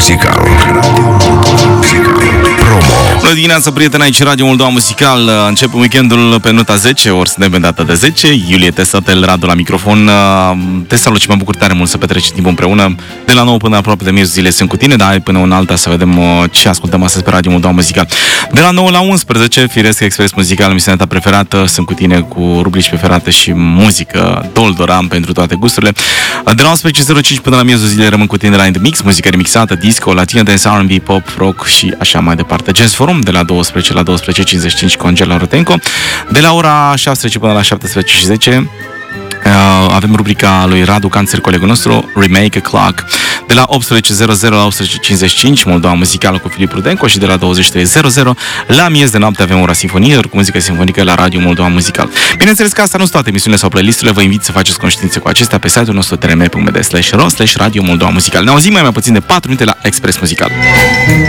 Muzical. Promo. Bună dimineața, prieteni, aici Radio Moldova Muzical. Începem weekendul pe nota 10, ori suntem pe data de 10. Iulie Tesatel, Radu la microfon. Te salut și mă bucur tare mult să petrecem timpul împreună. De la 9 până aproape de miezul zilei sunt cu tine, dar până în alta să vedem ce ascultăm astăzi pe Radio Moldova Muzical. De la 9 la 11, firesc Express Muzical, emisiunea ta preferată. Sunt cu tine cu rubrici preferate și muzică Doldoram pentru toate gusturile. De la 11.05 până la miezul zilei rămân cu tine la In The Mix, muzică remixată, disco, latină, dance, R&B, pop, rock și așa mai departe. Jazz Forum de la 12 la 12.55 cu Angela Rotenco. De la ora 17 până la 17.10 avem rubrica lui Radu Cancer, colegul nostru, Remake a Clock. De la 18.00 la 18.55 Moldova Muzicală cu Filip Rudenco și de la 23.00 la miez de noapte avem ora sinfoniilor cu muzică sinfonică la Radio Moldova Muzical. Bineînțeles că asta nu sunt toate emisiunile sau playlisturile, vă invit să faceți conștiințe cu acestea pe site-ul nostru trm.md/ro/Radio Moldova Muzical. Ne auzim mai puțin de 4 minute la Express Muzical.